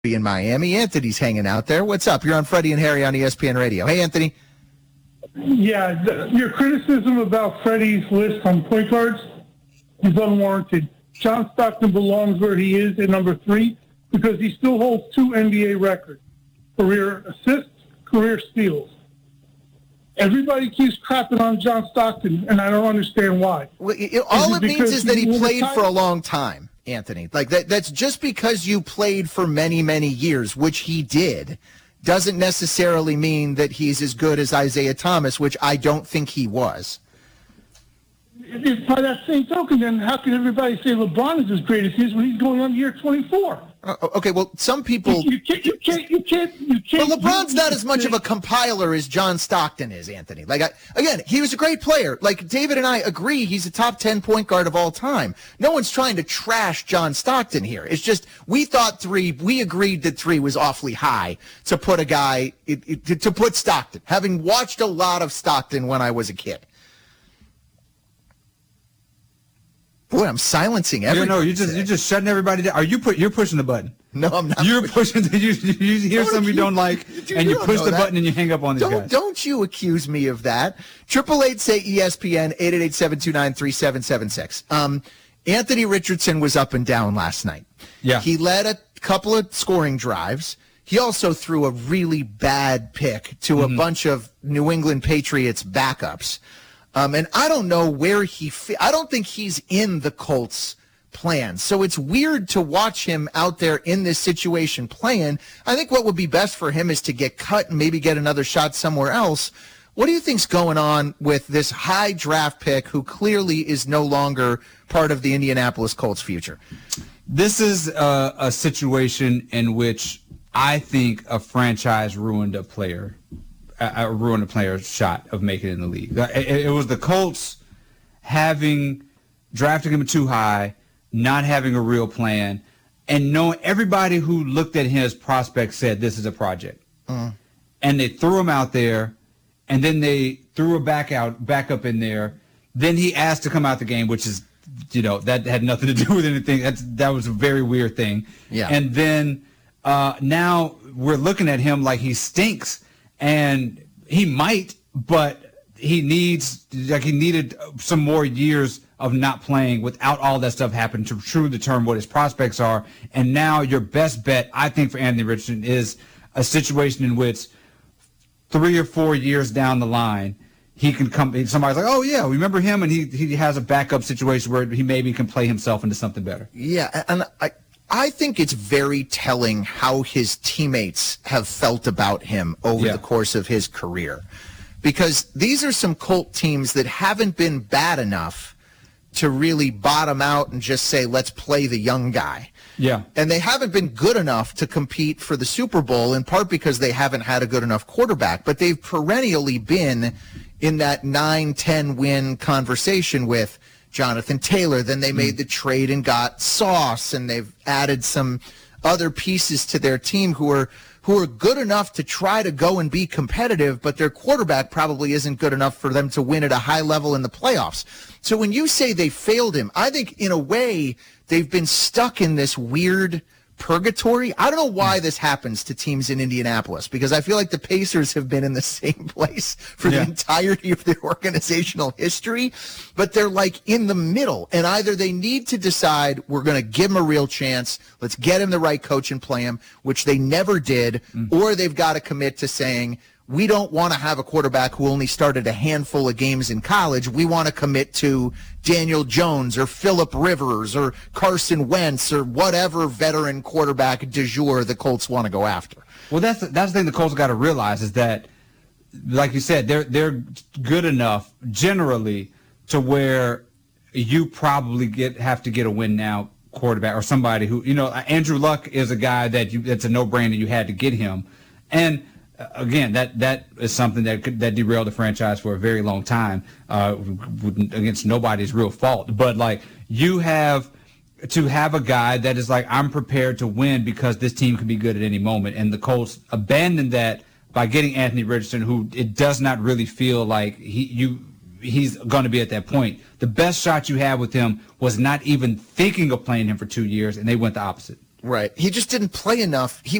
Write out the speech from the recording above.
in Miami. Anthony's hanging out there. What's up? You're on Freddie and Harry on ESPN Radio. Hey, Anthony. Yeah, your criticism about Freddie's list on point guards is unwarranted. John Stockton belongs where he is at number 3 because he still holds 2 NBA records, career assists, career steals. Everybody keeps crapping on John Stockton, and I don't understand why. Well, all it means is that he played for a long time, Anthony. Like that's just because you played for many, many years, which he did, doesn't necessarily mean that he's as good as Isaiah Thomas, which I don't think he was. By that same token, then how can everybody say LeBron is as great as he is when he's going on year 24? Okay, well, some people... You can't. But LeBron's not as much of a compiler as John Stockton is, Anthony. Again, he was a great player. Like, David and I agree he's a top 10 point guard of all time. No one's trying to trash John Stockton here. It's just we agreed that 3 was awfully high to put a guy, to put Stockton, having watched a lot of Stockton when I was a kid. Boy, I'm silencing everybody. You're just shutting everybody down. You're pushing the button. No, I'm not. You're pushing. You hear something you don't like, and you push the button and you hang up on these guys. Don't you accuse me of that? 888-SAY-ESPN, 888-729-3776. Anthony Richardson was up and down last night. Yeah. He led a couple of scoring drives. He also threw a really bad pick to a bunch of New England Patriots backups. And I don't know where I don't think he's in the Colts' plan. So it's weird to watch him out there in this situation playing. I think what would be best for him is to get cut and maybe get another shot somewhere else. What do you think's going on with this high draft pick who clearly is no longer part of the Indianapolis Colts' future? This is a situation in which I think a franchise ruined a player. Ruined a player's shot of making it in the league. It was the Colts drafting him too high, not having a real plan, and knowing everybody who looked at him as prospect said this is a project. And they threw him out there, and then they threw a backup in there. Then he asked to come out the game, which is, that had nothing to do with anything. That was a very weird thing. Yeah. And then now we're looking at him like he stinks. And he might, but he needed some more years of not playing without all that stuff happening to truly determine what his prospects are. And now your best bet, I think, for Anthony Richardson is a situation in which 3 or 4 years down the line, he can come. Somebody's like, oh yeah, remember him, and he has a backup situation where he maybe can play himself into something better. Yeah, and I think it's very telling how his teammates have felt about him over the course of his career. Because these are some Colt teams that haven't been bad enough to really bottom out and just say, let's play the young guy. Yeah. And they haven't been good enough to compete for the Super Bowl, in part because they haven't had a good enough quarterback. But they've perennially been in that 9-10 win conversation with Jonathan Taylor. Then they made the trade and got Sauce, and they've added some other pieces to their team who are good enough to try to go and be competitive, but their quarterback probably isn't good enough for them to win at a high level in the playoffs. So when you say they failed him, I think in a way they've been stuck in this weird purgatory. I don't know why this happens to teams in Indianapolis, because I feel like the Pacers have been in the same place for the entirety of their organizational history, but they're like in the middle, and either they need to decide we're going to give him a real chance, let's get him the right coach and play him, which they never did, or they've got to commit to saying, we don't want to have a quarterback who only started a handful of games in college. We want to commit to Daniel Jones or Phillip Rivers or Carson Wentz or whatever veteran quarterback du jour the Colts want to go after. Well, that's the thing the Colts got to realize is that, like you said, they're good enough generally to where you probably have to get a win now quarterback or somebody who, Andrew Luck is a guy that's a no-brainer. You had to get him. And again, that is something that derailed the franchise for a very long time, against nobody's real fault. But like, you have to have a guy that is like, I'm prepared to win because this team can be good at any moment. And the Colts abandoned that by getting Anthony Richardson, who it does not really feel like he's going to be at that point. The best shot you had with him was not even thinking of playing him for 2 years, and they went the opposite. Right. He just didn't play enough. He